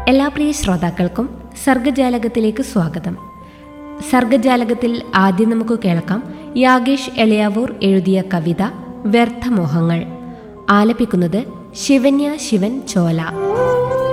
എല്ലാ പ്രിയ ശ്രോതാക്കൾക്കും സർഗജാലകത്തിലേക്ക് സ്വാഗതം. സർഗജാലകത്തിൽ ആദ്യം നമുക്ക് കേൾക്കാം യാഗേഷ് എളയാവൂർ എഴുതിയ കവിത വ്യർത്ഥമോഹങ്ങൾ. ആലപിക്കുന്നത് ശിവന്യ ശിവൻ ചോല.